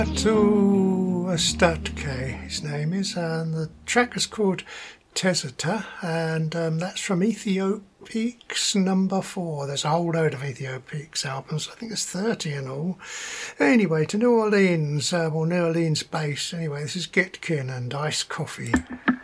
To Statke, his name is, and the track is called Teseta, and that's from Ethiopics #4. There's a whole load of Ethiopics albums, I think there's 30 in all. Anyway, to New Orleans, or New Orleans based. Anyway, this is Gitkin and Iced Coffee.